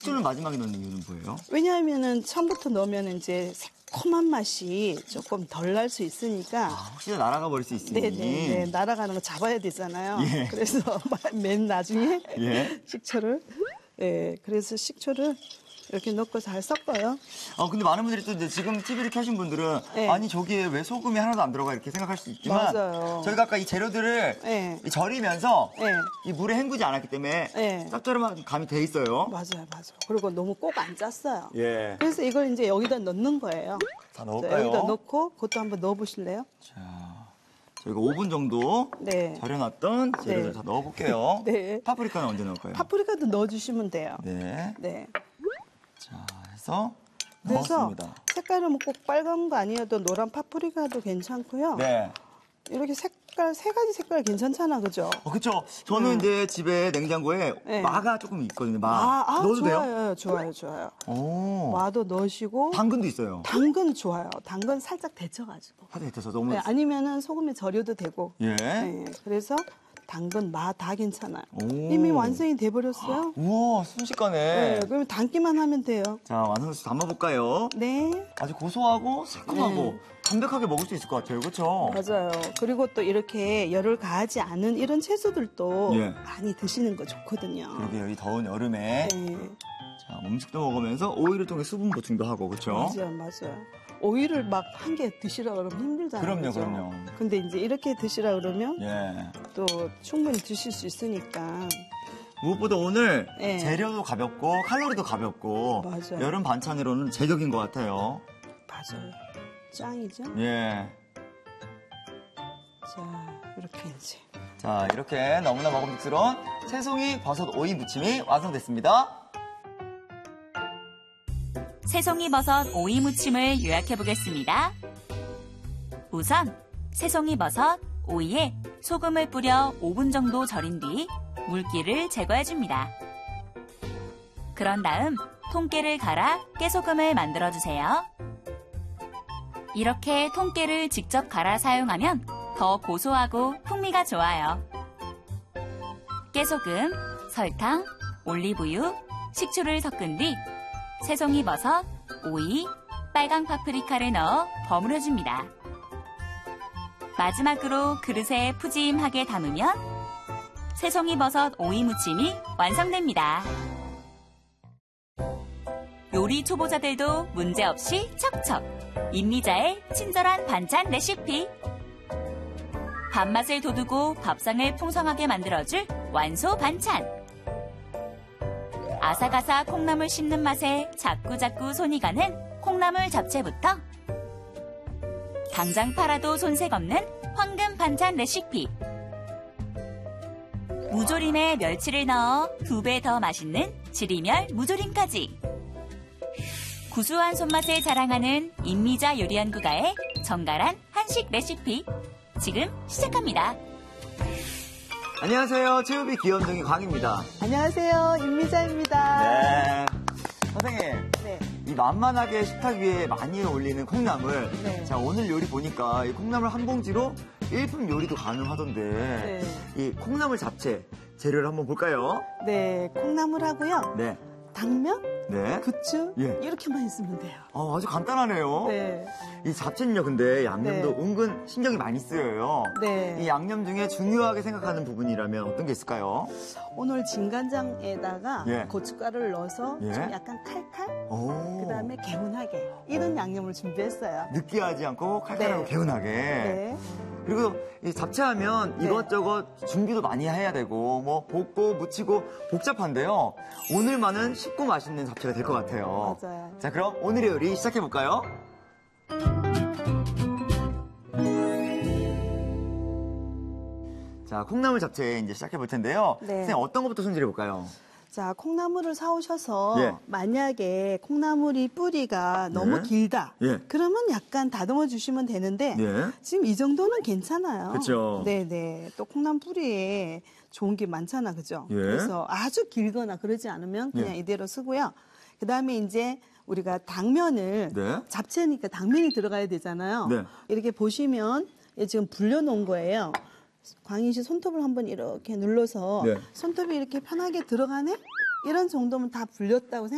식초를 마지막에 넣는 이유는 뭐예요? 왜냐하면은 처음부터 넣으면 이제 새콤한 맛이 조금 덜 날 수 있으니까. 혹시나 날아가 버릴 수 있으니. 네네네. 날아가는 거 잡아야 되잖아요. 예. 그래서 맨 나중에 예. 식초를. 예. 그래서 식초를 이렇게 넣고 잘 섞어요. 근데 많은 분들이 또 이제 지금 TV를 켜신 분들은 네. 아니 저기에 왜 소금이 하나도 안 들어가 이렇게 생각할 수 있지만 맞아요. 저희가 아까 이 재료들을 네. 절이면서 네. 이 물에 헹구지 않았기 때문에 네. 짭조름한 감이 돼 있어요. 맞아요. 그리고 너무 꼭 안 짰어요. 예. 그래서 이걸 이제 여기다 넣는 거예요. 다 자, 넣을까요? 여기다 넣고 그것도 한번 넣어보실래요? 자, 저희가 5분 정도 네. 절여놨던 재료를 네. 다 넣어볼게요. 네. 파프리카는 언제 넣을까요? 파프리카도 넣어주시면 돼요. 네. 네. 자, 해서 그래서 넣었습니다. 색깔은 꼭 빨간 거 아니어도 노란 파프리카도 괜찮고요. 네. 이렇게 색깔, 세 가지 색깔 괜찮잖아, 그죠? 그쵸. 저는 이제 집에 냉장고에 네. 마가 조금 있거든요. 넣어도 좋아요. 돼요? 좋아요. 오. 마도 넣으시고. 당근도 있어요. 당근 좋아요. 당근 살짝 데쳐가지고. 하도 돼서 너무. 네, 아니면은 소금에 절여도 되고. 예. 네, 그래서 당근, 마 다 괜찮아요. 오. 이미 완성이 돼버렸어요. 우와, 순식간에. 네, 그러면 담기만 하면 돼요. 자, 완성해서 담아볼까요? 네. 아주 고소하고 새콤하고 네. 담백하게 먹을 수 있을 것 같아요. 그렇죠? 맞아요. 그리고 또 이렇게 열을 가하지 않은 이런 채소들도 예. 많이 드시는 거 좋거든요. 그러게요. 이 더운 여름에. 네. 자, 음식도 먹으면서 오이를 통해 수분 보충도 하고, 그렇죠? 맞아요. 오이를 막 한 개 드시라 그러면 힘들잖아요. 그죠? 그럼요. 근데 이제 이렇게 드시라 그러면 예. 또 충분히 드실 수 있으니까. 무엇보다 오늘 예. 재료도 가볍고 칼로리도 가볍고 맞아요. 여름 반찬으로는 제격인 것 같아요. 맞아요. 짱이죠? 예. 자, 이렇게 이제. 자, 이렇게 너무나 먹음직스러운 새송이 버섯 오이 무침이 완성됐습니다. 새송이 버섯 오이 무침을 요약해 보겠습니다. 우선 새송이 버섯 오이에 소금을 뿌려 5분 정도 절인 뒤 물기를 제거해 줍니다. 그런 다음 통깨를 갈아 깨소금을 만들어 주세요. 이렇게 통깨를 직접 갈아 사용하면 더 고소하고 풍미가 좋아요. 깨소금, 설탕, 올리브유, 식초를 섞은 뒤 새송이 버섯, 오이, 빨강 파프리카를 넣어 버무려 줍니다. 마지막으로 그릇에 푸짐하게 담으면 새송이 버섯 오이 무침이 완성됩니다. 요리 초보자들도 문제없이 척척! 임미자의 친절한 반찬 레시피! 밥맛을 돋우고 밥상을 풍성하게 만들어줄 완소 반찬! 아삭아삭 콩나물 씹는 맛에 자꾸자꾸 손이 가는 콩나물 잡채부터 당장 팔아도 손색 없는 황금 반찬 레시피! 무조림에 멸치를 넣어 2배 더 맛있는 지리멸 무조림까지! 구수한 손맛을 자랑하는 임미자 요리연구가의 정갈한 한식 레시피 지금 시작합니다. 안녕하세요. 체육비 귀염둥이 광입니다. 안녕하세요. 임미자입니다. 네. 선생님. 네. 이 만만하게 식탁 위에 많이 올리는 콩나물. 네. 자, 오늘 요리 보니까 이 콩나물 한 봉지로 일품 요리도 가능하던데. 네. 이 콩나물 잡채 재료를 한번 볼까요? 네, 콩나물하고요. 네. 당면, 네. 부추 예. 이렇게만 있으면 돼요. 아주 간단하네요. 네. 이 잡채는요, 근데 양념도 네. 은근 신경이 많이 쓰여요. 네. 이 양념 중에 중요하게 생각하는 부분이라면 어떤 게 있을까요? 오늘 진간장에다가 예. 고춧가루를 넣어서 예. 좀 약간 칼칼, 오. 그다음에 개운하게 이런 양념을 준비했어요. 느끼하지 않고 칼칼하고 네. 개운하게. 네. 그리고 이 잡채하면 네. 이것저것 준비도 많이 해야 되고 뭐 볶고 무치고 복잡한데요. 오늘만은 쉽고 맛있는 잡채가 될 것 같아요. 맞아요. 자, 그럼 오늘의 요리 시작해 볼까요? 자, 콩나물 잡채 이제 시작해 볼 텐데요. 네. 선생님 어떤 것부터 손질해 볼까요? 자, 콩나물을 사오셔서 예. 만약에 콩나물이 뿌리가 너무 예. 길다. 예. 그러면 약간 다듬어 주시면 되는데 예. 지금 이 정도는 괜찮아요. 그쵸. 네네. 또 콩나물 뿌리에 좋은 게 많잖아, 그죠? 예. 그래서 아주 길거나 그러지 않으면 그냥 예. 이대로 쓰고요. 그 다음에 이제 우리가 당면을 네. 잡채니까 당면이 들어가야 되잖아요. 네. 이렇게 보시면 지금 불려놓은 거예요. 광희 씨 손톱을 한번 이렇게 눌러서 네. 손톱이 이렇게 편하게 들어가네? 이런 정도면 다 불렸다고 생각해요.